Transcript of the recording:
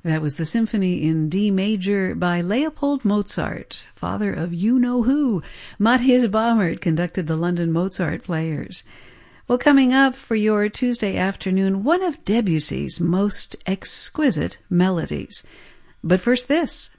That was the Symphony in D Major by Leopold Mozart, father of you-know-who. Matthias Baumert conducted the London Mozart Players. Well, coming up for your Tuesday afternoon, one of Debussy's most exquisite melodies. But first this.